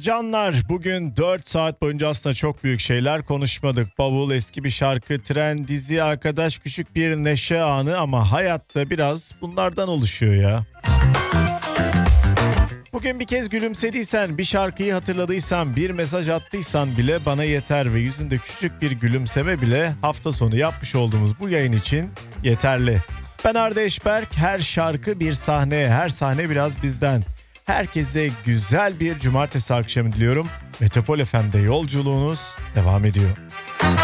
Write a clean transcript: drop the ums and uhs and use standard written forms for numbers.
Canlar, bugün 4 saat boyunca aslında çok büyük şeyler konuşmadık. Bavul, eski bir şarkı, tren, dizi, arkadaş, küçük bir neşe anı ama hayatta biraz bunlardan oluşuyor ya. Bugün bir kez gülümsediysen, bir şarkıyı hatırladıysan, bir mesaj attıysan bile bana yeter ve yüzünde küçük bir gülümseme bile hafta sonu yapmış olduğumuz bu yayın için yeterli. Ben Arda Eşberk, her şarkı bir sahne, her sahne biraz bizden. Herkese güzel bir cumartesi akşamı diliyorum. Metropol FM'de yolculuğunuz devam ediyor.